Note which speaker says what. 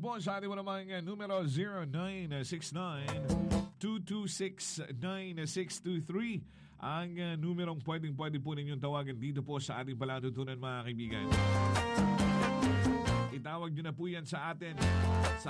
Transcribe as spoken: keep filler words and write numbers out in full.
Speaker 1: po sa ating mo namang uh, numero zero nine six nine, two two six, nine six two three. Ang uh, numerong pwedeng-pwede po ninyong tawagan dito po sa ating palatutunan, mga kaibigan. Itawag nyo na po yan sa atin sa